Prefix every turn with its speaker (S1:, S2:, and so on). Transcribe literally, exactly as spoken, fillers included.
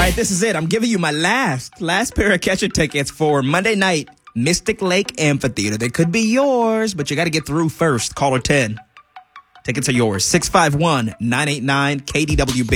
S1: right, this is it. I'm giving you my last, last pair of catcher tickets for Monday night, Mystic Lake Amphitheater. They could be yours, but you got to get through first. Caller ten. Tickets are yours. six five one, nine eight nine, K D W B.